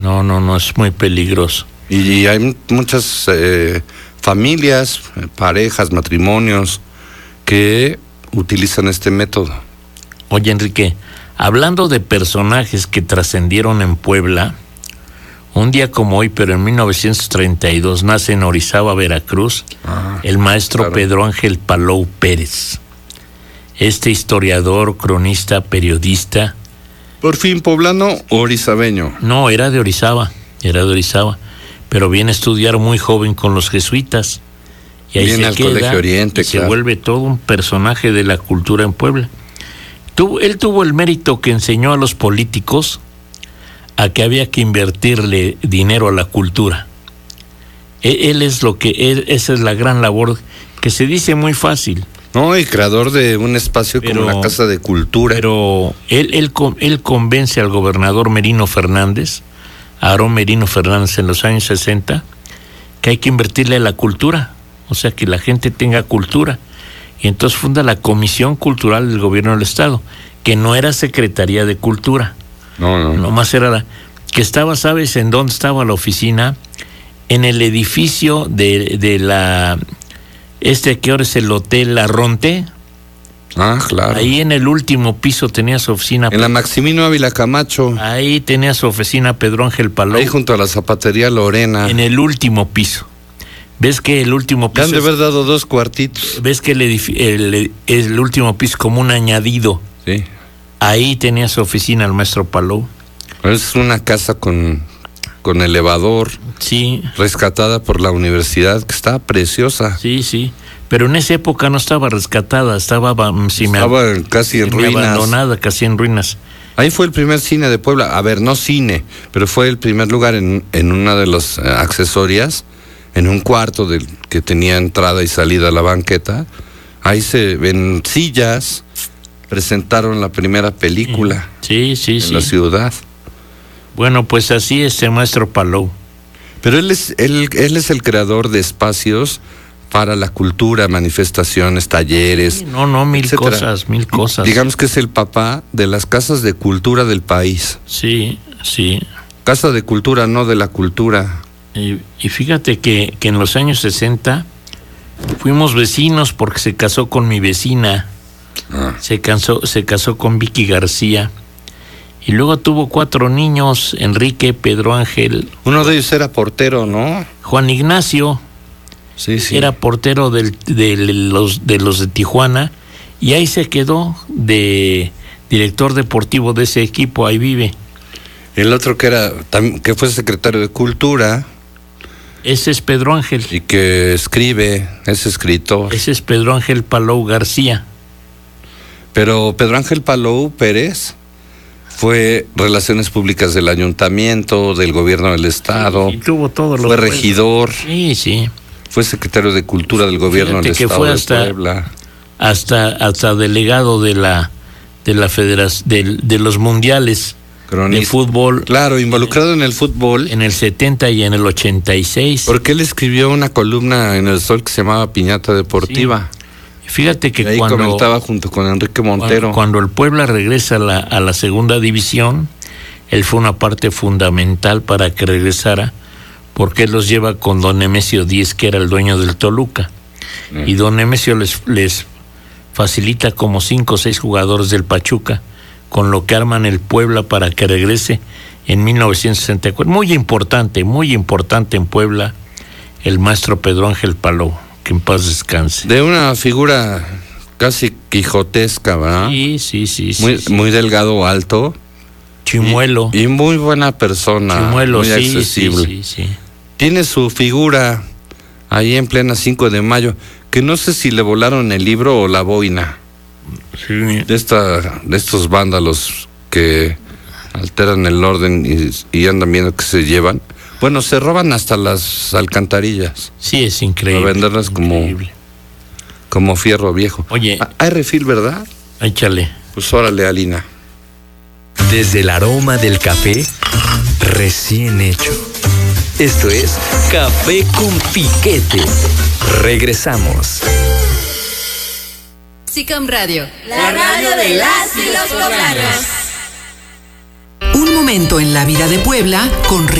No, es muy peligroso. Y hay muchas familias, parejas, matrimonios que utilizan este método. Oye, Enrique, hablando de personajes que trascendieron en Puebla, un día como hoy, pero en 1932, nace en Orizaba, Veracruz, el maestro claro. Pedro Ángel Palou Pérez. Este historiador, cronista, periodista. ¿Por fin poblano o orizabeño? No, era de Orizaba, pero viene a estudiar muy joven con los jesuitas. Y ahí viene al Colegio Oriente, se vuelve todo un personaje de la cultura en Puebla. Él tuvo el mérito que enseñó a los políticos a que había que invertirle dinero a la cultura. Esa es la gran labor que se dice muy fácil. No, y creador de un espacio como la Casa de Cultura. Pero él convence al gobernador Merino Fernández, Aarón Merino Fernández, en los años 60, que hay que invertirle a la cultura, o sea, que la gente tenga cultura. Y entonces funda la Comisión Cultural del Gobierno del Estado, que no era Secretaría de Cultura. No. Nomás era que estaba, ¿sabes en dónde estaba la oficina? En el edificio de la... que ahora es el Hotel Arronte. Claro. Ahí en el último piso tenía su oficina. En la Maximino Ávila Camacho. Ahí tenía su oficina Pedro Ángel Palou. Ahí junto a la zapatería Lorena. En el último piso. ¿Ves que el último piso... Le han de haber dado 2 cuartitos. ¿Ves que el último piso como un añadido? Sí. Ahí tenía su oficina el maestro Palou. Es una casa con elevador. Sí. Rescatada por la universidad, que está preciosa. Sí. Pero en esa época no estaba rescatada, estaba casi en ruinas. Abandonada, casi en ruinas. Ahí fue el primer cine de Puebla. A ver, no cine, pero fue el primer lugar en una de las accesorias, en un cuarto que tenía entrada y salida a la banqueta. Ahí se ven sillas, presentaron la primera película. Sí. En la ciudad. Bueno, pues así es el maestro Palou. Pero él es el creador de espacios para la cultura, manifestaciones, talleres. Sí, mil cosas. Digamos que es el papá de las casas de cultura del país. Sí. Casa de cultura, no de la cultura. Y fíjate que en los años 60 fuimos vecinos porque se casó con mi vecina. Se casó con Vicky García. Y luego tuvo 4 niños, Enrique, Pedro Ángel. Uno de ellos era portero, ¿no? Juan Ignacio. Sí. Era portero de los de Tijuana. Y ahí se quedó de director deportivo de ese equipo, ahí vive. El otro que fue secretario de Cultura. Ese es Pedro Ángel. Y que escribe, es escritor. Ese es Pedro Ángel Palou García. Pero Pedro Ángel Palou Pérez fue Relaciones Públicas del Ayuntamiento, del Gobierno del Estado. Sí, tuvo todo fue regidor. Sí. Fue secretario de Cultura del Gobierno del Estado de Puebla. Hasta delegado de la Federación de los mundiales de fútbol. Claro, involucrado en el fútbol. En el 70 y en el 86. Porque él escribió una columna en El Sol que se llamaba Piñata Deportiva. Sí. Fíjate que ahí comentaba junto con Enrique Montero. Cuando el Puebla regresa a la segunda división, él fue una parte fundamental para que regresara, porque él los lleva con don Nemesio Díez, que era el dueño del Toluca. Y don Nemesio les facilita como 5 o 6 jugadores del Pachuca, con lo que arman el Puebla para que regrese en 1964. Muy importante en Puebla, el maestro Pedro Ángel Palou. Que en paz descanse. De una figura casi quijotesca, ¿verdad? Sí. Muy delgado, alto. Chimuelo. Y muy buena persona. Chimuelo, muy accesible. Sí. Tiene su figura ahí en plena 5 de mayo, que no sé si le volaron el libro o la boina. Sí. De estos vándalos que alteran el orden y andan viendo que se llevan. Bueno, se roban hasta las alcantarillas. Sí, es increíble. Para venderlas como fierro viejo. Oye. Hay refil, ¿verdad? Échale. Pues órale, Alina. Desde el aroma del café recién hecho. Esto es Café con Piquete. Regresamos. SICAM Radio, la radio de las y los poblanos. momento en la vida de Puebla con